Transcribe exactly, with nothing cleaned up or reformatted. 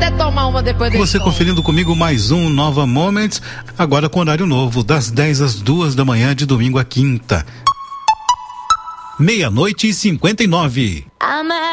até tomar uma depois desse Você som. conferindo comigo mais um Nova Moments, agora com horário novo, das dez às duas da manhã, de domingo a quinta. Meia-noite e cinquenta e nove.